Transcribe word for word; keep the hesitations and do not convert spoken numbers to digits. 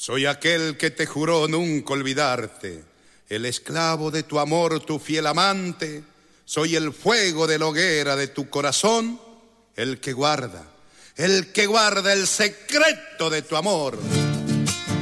Soy aquel que te juró nunca olvidarte, el esclavo de tu amor, tu fiel amante. Soy el fuego de la hoguera de tu corazón, el que guarda, el que guarda el secreto de tu amor.